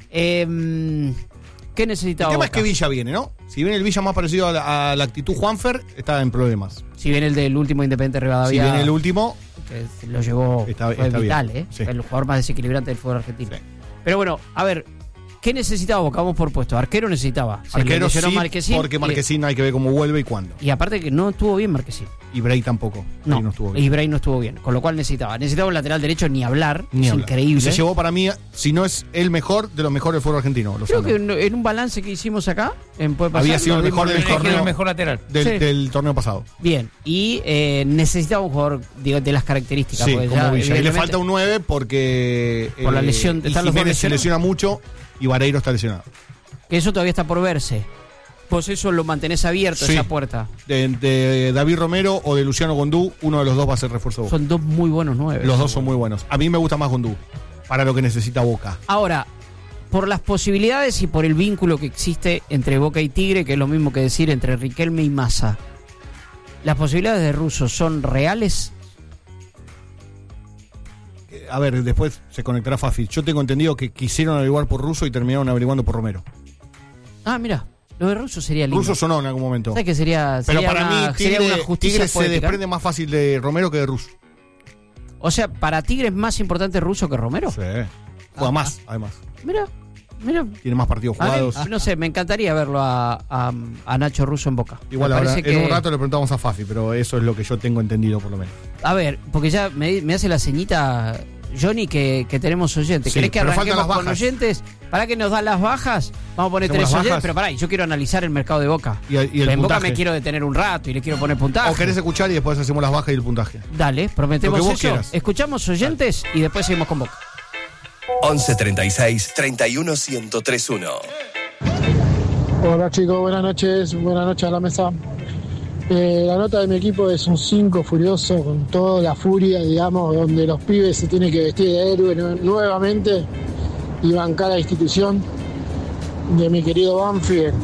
¿Qué El necesitaba tema es Boca? que Villa viene, ¿no? Si viene el Villa más parecido a la actitud Juanfer, está en problemas. Si viene el del último Independiente Si Rivadavia, viene el último, que lo llevó, Está fue vital, bien. ¿eh? Sí. El jugador más desequilibrante del fútbol argentino. Sí. Pero bueno, a ver, ¿qué necesitaba Boca? Vamos por puesto. Arquero necesitaba. Se le arquero sí, lesionó Marquesín, porque Marquesín hay que ver cómo vuelve y cuándo. Y aparte que no estuvo bien Marquesín. Y Bray tampoco. No, Ahí no estuvo bien. y Bray no estuvo bien. Con lo cual necesitaba un lateral derecho ni hablar. Ni es hablar. increíble. Se llevó para mí, si no es el mejor, de los mejores del fútbol argentino. Creo que en un balance que hicimos acá, puede pasar, Había sido lo el mejor vimos del en torneo. el mejor lateral. del, Sí. del torneo pasado. Bien, y necesitaba un jugador de las características. Sí, porque como ya, Villa. Y le evidentemente, falta un 9 porque Por la lesión, y están los dos Jiménez se lesionados. lesiona mucho y Vareiro está lesionado. que eso todavía está por verse. Vos eso lo mantenés abierto, Sí. esa puerta. De David Romero o de Luciano Gondú, uno de los dos va a ser refuerzo de Boca. Son dos muy buenos 9. Los dos son muy buenos. A mí me gusta más Gondú para lo que necesita Boca. Ahora, por las posibilidades y por el vínculo que existe entre Boca y Tigre, que es lo mismo que decir entre Riquelme y Massa, ¿las posibilidades de Russo son reales? A ver, después se conectará Fafi. Yo tengo entendido que quisieron averiguar por Russo y terminaron averiguando por Romero. Ah, mira, lo de Russo sería lindo. Russo sonó en algún momento. ¿Sabes qué sería? Pero Sería para una, mí sería una justicia Tigre se poética. desprende más fácil de Romero que de Russo. O sea, ¿para Tigre es más importante Russo que Romero? Sí. Juega más, además. Mira. Tiene más partidos A mí, jugados. no sé, me encantaría verlo a Nacho Russo en Boca. Igual Me ahora, parece en que- un rato le preguntamos a Fafi, pero eso es lo que yo tengo entendido por lo menos. A ver, porque ya me hace la ceñita Johnny que tenemos oyentes. Sí, ¿Querés que pero faltan arranquemos las con bajas. oyentes? ¿Para que nos dan las bajas? Vamos a poner ¿Hacemos 3 las oyentes, bajas? pero pará, yo quiero analizar el mercado de Boca. Y el en Boca puntaje. me quiero detener un rato y le quiero poner puntaje. O querés escuchar y después hacemos las bajas y el puntaje. Dale, prometemos Lo que vos eso. quieras. Escuchamos oyentes y después seguimos con Boca. 11 36 31 1031. Hola chicos, buenas noches a la mesa. La nota de mi equipo es un 5 furioso, con toda la furia, digamos, donde los pibes se tienen que vestir de héroe nuevamente y bancar la institución de mi querido Banfield.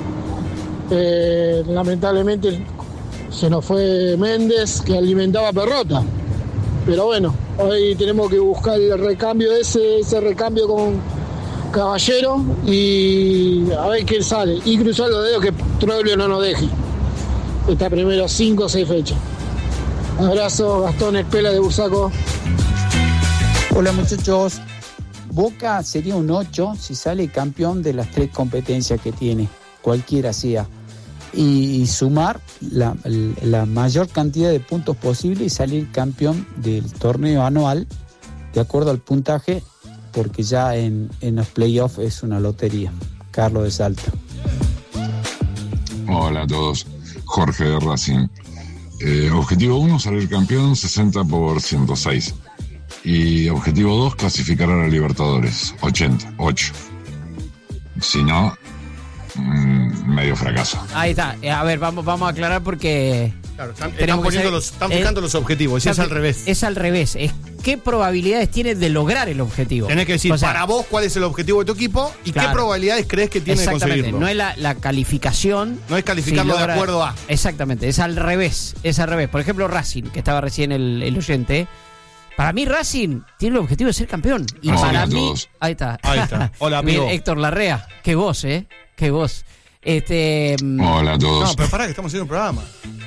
Lamentablemente se nos fue Méndez, que alimentaba Perrota. Pero bueno, hoy tenemos que buscar el recambio ese recambio con Caballero y a ver qué sale. Y cruzar los dedos que Troglio no nos deje. Está primero 5 o 6 fechas. Abrazo, Gastón Espela de Bursaco. Hola muchachos, Boca sería un 8 si sale campeón de las 3 competencias que tiene, cualquiera sea, y sumar la mayor cantidad de puntos posible y salir campeón del torneo anual de acuerdo al puntaje, porque ya en los playoffs es una lotería. Carlos de Salta. Hola a todos, Jorge de Racing. Objetivo 1, salir campeón, 60 por 106. Y objetivo 2, clasificar a la Libertadores, 8. Si no, medio fracaso. Ahí está. A ver, vamos a aclarar porque... Claro, están tenemos que están fijando los objetivos, y es al revés. Es al revés. Es qué probabilidades tiene de lograr el objetivo. Tenés que decir, O sea, para vos, cuál es el objetivo de tu equipo y Claro. qué probabilidades crees que tiene de exactamente, conseguirlo. no es la calificación. No es calificarlo si de acuerdo a. Exactamente, es al revés. Por ejemplo, Racing, que estaba recién el oyente. Para mí, Racing tiene el objetivo de ser campeón. Y Hola para a mí. todos. Ahí está. Ahí está. Hola, amigo. Héctor Larrea. Qué voz, ¿eh? Qué voz. Hola a todos. No, pero pará que estamos haciendo un programa.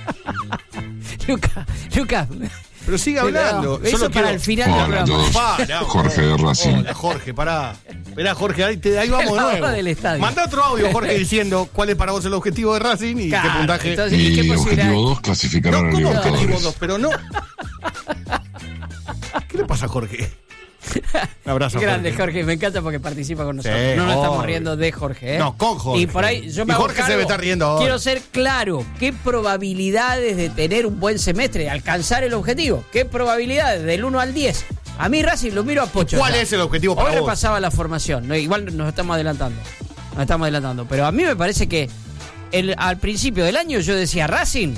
Lucas. Pero sigue hablando. Eso Solo para el final del Hola a programa. todos. Jorge de Racing. Hola, Jorge, pará. Esperá, Jorge, ahí vamos de nuevo. Del estadio. Manda otro audio, Jorge, diciendo cuál es para vos el objetivo de Racing y Claro, qué puntaje. entonces, ¿y qué Y posibilidad hay? objetivo 2, clasificar a No, la ¿cómo objetivo Libertadores. 2? Pero no. ¿Qué le pasa a Jorge? Un abrazo, Grande, Jorge, me encanta porque participa con nosotros. Sí, no nos estamos obvio. riendo de Jorge, ¿eh? No, con Jorge. Y por ahí yo me Y hago Jorge se cargo. debe estar riendo ahora. Quiero ser claro, ¿qué probabilidades de tener un buen semestre, de alcanzar el objetivo? ¿Qué probabilidades del 1 al 10? A mí Racing lo miro a Pocho. ¿Cuál ya. es el objetivo para Hoy vos? repasaba la formación, igual nos estamos adelantando. Pero a mí me parece que al principio del año yo decía Racing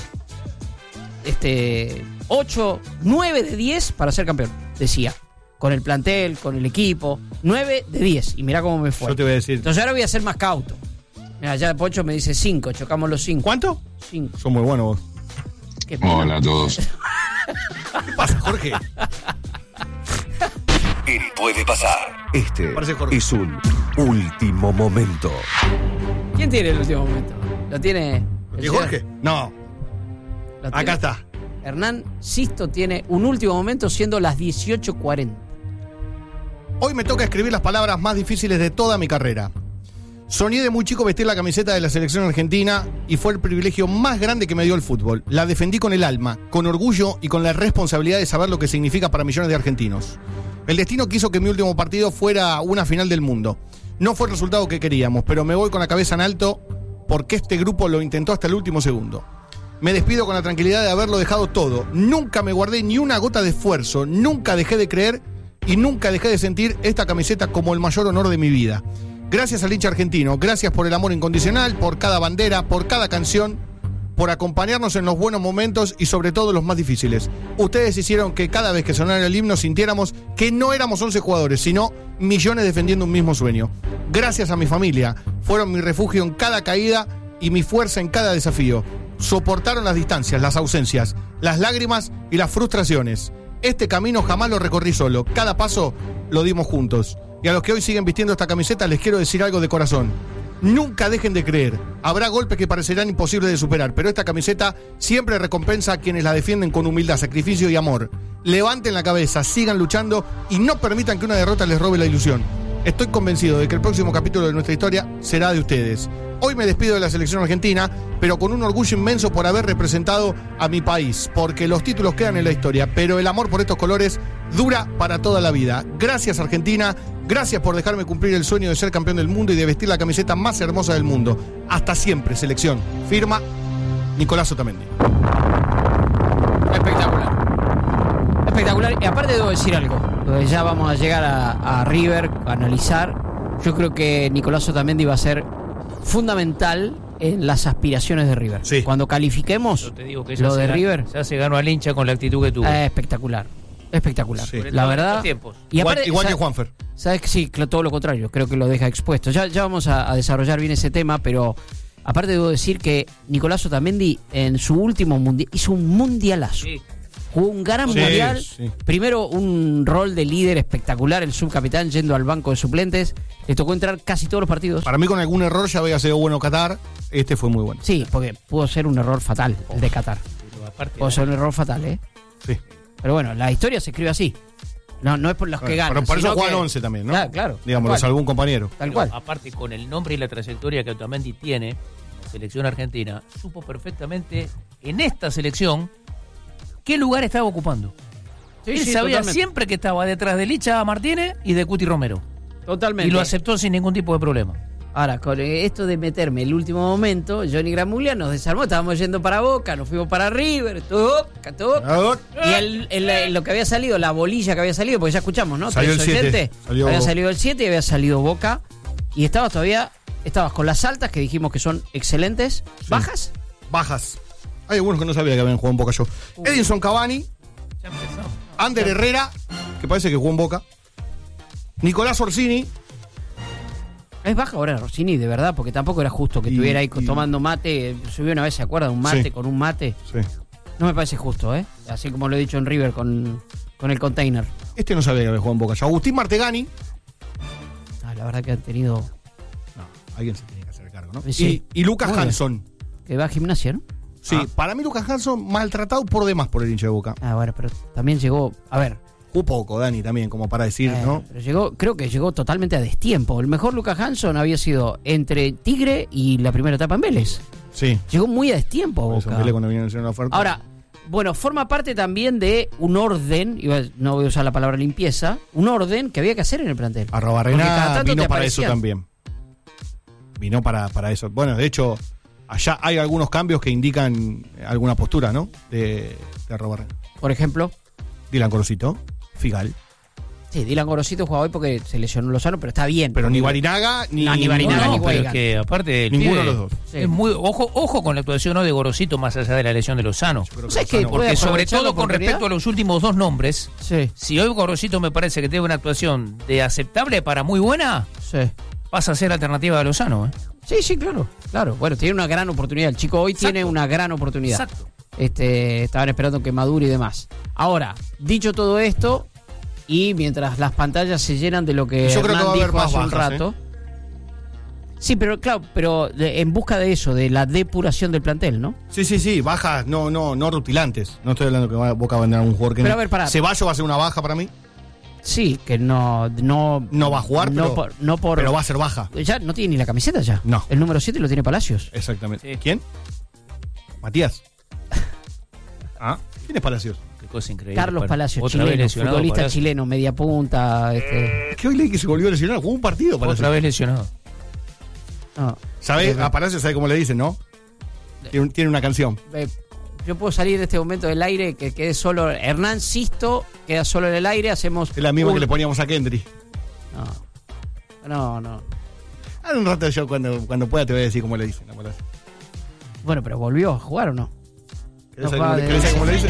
8, 9 de 10 para ser campeón, decía. Con el plantel, con el equipo, 9 de 10. Y mirá cómo me fue. Yo te voy a decir. Entonces ahora voy a ser más cauto. Mira, ya Pocho me dice 5, chocamos los 5. ¿Cuánto? 5. Son muy buenos vos. Hola a todos. ¿Qué pasa, Jorge? En Puede Pasar. Este Parece Jorge. es un último momento. ¿Quién tiene el último momento? ¿Lo tiene el ¿Y Jorge? No. ¿Lo tiene? Acá está. Hernán Sisto tiene un último momento siendo las 18:40. Hoy me toca escribir las palabras más difíciles de toda mi carrera. Soñé de muy chico vestir la camiseta de la selección argentina y fue el privilegio más grande que me dio el fútbol. La defendí con el alma, con orgullo y con la responsabilidad de saber lo que significa para millones de argentinos. El destino quiso que mi último partido fuera una final del mundo. No fue el resultado que queríamos, pero me voy con la cabeza en alto porque este grupo lo intentó hasta el último segundo. Me despido con la tranquilidad de haberlo dejado todo. Nunca me guardé ni una gota de esfuerzo, nunca dejé de creer y nunca dejé de sentir esta camiseta como el mayor honor de mi vida. Gracias al hincha argentino, gracias por el amor incondicional, por cada bandera, por cada canción, por acompañarnos en los buenos momentos y sobre todo los más difíciles. Ustedes hicieron que cada vez que sonara el himno sintiéramos que no éramos 11 jugadores, sino millones defendiendo un mismo sueño. Gracias a mi familia, fueron mi refugio en cada caída y mi fuerza en cada desafío. Soportaron las distancias, las ausencias, las lágrimas y las frustraciones. Este camino jamás lo recorrí solo, cada paso lo dimos juntos. Y a los que hoy siguen vistiendo esta camiseta les quiero decir algo de corazón. Nunca dejen de creer. Habrá golpes que parecerán imposibles de superar, pero esta camiseta siempre recompensa a quienes la defienden con humildad, sacrificio y amor. Levanten la cabeza, sigan luchando y no permitan que una derrota les robe la ilusión. Estoy convencido de que el próximo capítulo de nuestra historia será de ustedes. Hoy me despido de la selección argentina, pero con un orgullo inmenso por haber representado a mi país, porque los títulos quedan en la historia, pero el amor por estos colores dura para toda la vida. Gracias, Argentina, gracias por dejarme cumplir el sueño de ser campeón del mundo y de vestir la camiseta más hermosa del mundo. Hasta siempre, selección. Firma Nicolás Otamendi. Espectacular. Espectacular. Y aparte debo decir algo. Ya vamos a llegar a River, a analizar. Yo creo que Nicolás Otamendi va a ser fundamental en las aspiraciones de River. Sí. Cuando califiquemos Yo te digo que lo de River, ya se ganó al hincha con la actitud que tuvo. espectacular. Espectacular. Sí. La verdad. Tiempos. Y Igual, aparte, igual que ¿sabes? Juanfer. Sabes que sí, todo lo contrario, creo que lo deja expuesto. Ya vamos a desarrollar bien ese tema, pero aparte debo decir que Nicolás Otamendi en su último mundial hizo un mundialazo. Sí. Jugó un gran Sí, mundial. sí. Primero un rol de líder espectacular, el subcapitán yendo al banco de suplentes. Le tocó entrar casi todos los partidos. Para mí con algún error ya había sido bueno Qatar. Este fue muy bueno. Sí, porque pudo ser un error fatal el de Qatar. Pero aparte, Pudo ser un error fatal, ¿eh? Sí. Pero bueno, la historia se escribe así. No es por los que ganan. Pero por eso sino juegan que- 11 también, ¿no? Claro. Digamos, tal lo salvó cual, un compañero. Tal pero cual. aparte con el nombre y la trayectoria que Otamendi tiene, la selección argentina supo perfectamente en esta selección qué lugar estaba ocupando. Sí, Él sí, sabía totalmente. siempre que estaba detrás de Licha Martínez y de Cuti Romero. Totalmente. Y lo aceptó sin ningún tipo de problema. Ahora, con esto de meterme el último momento, Johnny Gramuglia nos desarmó. Estábamos yendo para Boca, nos fuimos para River, todo. Y lo que había salido, la bolilla que había salido, porque ya escuchamos, ¿no? Salió el 7. Había salido el 7 y había salido Boca. Y estabas con las altas, que dijimos que son excelentes. ¿Bajas? Bajas. Hay algunos que no sabía que habían jugado en Boca yo. Edinson Cavani, Ya empezamos. Ander Herrera, que parece que jugó en Boca. Nicolás Orsini. Es baja ahora Rossini, de verdad, porque tampoco era justo que estuviera ahí tomando mate. Subió una vez, ¿se acuerda? Un mate Sí. con un mate. Sí. No me parece justo, ¿eh? Así como lo he dicho en River con el container. Este no sabía que había jugado en Boca yo. Agustín Martegani. La verdad que han tenido... No, alguien se tiene que acercar. cargo, ¿no? Sí. Y Lucas Muy bien. Hanson. Que va a Gimnasia, ¿no? Sí, para mí Lucas Hanson maltratado por demás por el hincha de Boca. Ah, bueno, pero también llegó, a ver, Un poco, Dani, también, como para decir, ¿no? pero creo que llegó totalmente a destiempo. El mejor Lucas Hanson había sido entre Tigre y la primera etapa en Vélez. Sí. Llegó muy a destiempo a Por eso Boca. Vélez cuando vinieron a hacer una oferta. Ahora, bueno, forma parte también de un orden, no voy a usar la palabra limpieza, un orden que había que hacer en el plantel. Porque cada Arrobarrena tanto vino te para eso aparecían. también. Vino para eso. Bueno, de hecho, allá hay algunos cambios que indican alguna postura, ¿no? De Arrobarrena. Por ejemplo, Dylan Gorosito, Figal. sí, Dylan Gorosito jugaba hoy porque se lesionó Lozano, pero está bien. Pero ni Barinaga, ni No, ni Barinaga, No, ni pero es Weigand. que aparte el ninguno pibe de los dos. Sí. es muy ojo con la actuación, ¿no?, de Gorosito más allá de la lesión de Lozano. ¿Vos sabés que puede Porque sobre aprovechar la todo con oportunidad? respecto a los últimos dos nombres, Sí, si hoy Gorosito me parece que tiene una actuación de aceptable para muy buena, sí. pasa a ser alternativa de Lozano, ¿eh? Sí, claro. Bueno, tiene una gran oportunidad. El chico hoy tiene una gran oportunidad. Exacto. Estaban esperando que madure y demás. Ahora, dicho todo esto, y mientras las pantallas se llenan de lo que Yo creo que va a haber dijo más hace un bajas, rato. Sí, pero claro, en busca de eso, de la depuración del plantel, ¿no? Sí, bajas, no rutilantes. No estoy hablando que Boca va a vender a un jugador que Pero no. a ver, pará. Ceballos va a ser una baja para mí. Sí, que no va a jugar, pero va a ser baja. Ya no tiene ni la camiseta ya. No. El número 7 lo tiene Palacios. Exactamente. Sí. ¿Quién? Matías. ¿Quién es Palacios? Qué cosa increíble. Carlos Palacios, Otra vez chileno, lesionado, futbolista Palacios. chileno, media punta. ¿Qué hoy leí que se volvió a lesionar? Jugó un partido Palacios. Otra vez lesionado. No. ¿Sabe? A Palacios, ¿sabe cómo le dicen, no? Tiene una canción. Yo puedo salir de este momento del aire, que quede solo Hernán Sisto, queda solo en el aire, hacemos... Es la misma que le poníamos a Kendry. No. Ahora un rato yo cuando pueda te voy a decir cómo le dicen a Palacios. Bueno, pero ¿volvió a jugar o no? ¿Querés saber cómo le dicen?